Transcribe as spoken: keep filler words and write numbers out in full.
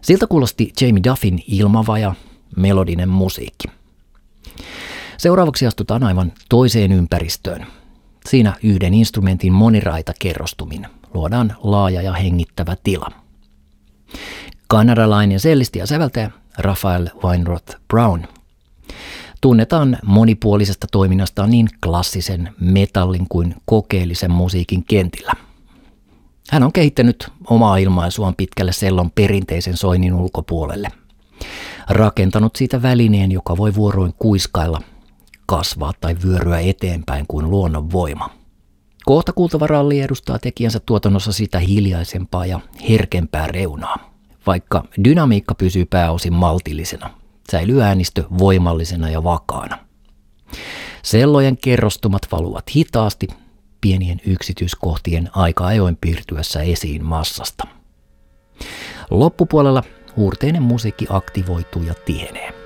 Siltä kuulosti Jamie Duffin ilmava ja melodinen musiikki. Seuraavaksi astutaan aivan toiseen ympäristöön. Siinä yhden instrumentin moniraita kerrostumin luodaan laaja ja hengittävä tila. Kanadalainen sellisti ja säveltäjä Raphael Weinroth Brown tunnetaan monipuolisesta toiminnastaan niin klassisen metallin kuin kokeellisen musiikin kentillä. Hän on kehittänyt omaa ilmaisuaan pitkälle sellon perinteisen soinnin ulkopuolelle. Rakentanut siitä välineen, joka voi vuoroin kuiskailla, kasvaa tai vyöryä eteenpäin kuin luonnon voima. Kohta kuultava ralli edustaa tekijänsä tuotannossa sitä hiljaisempaa ja herkempää reunaa. Vaikka dynamiikka pysyy pääosin maltillisena, säilyy äänistö voimallisena ja vakaana. Sellojen kerrostumat valuvat hitaasti, pienien yksityiskohtien aika ajoin piirtyessä esiin massasta. Loppupuolella huurteinen musiikki aktivoituu ja tihenee.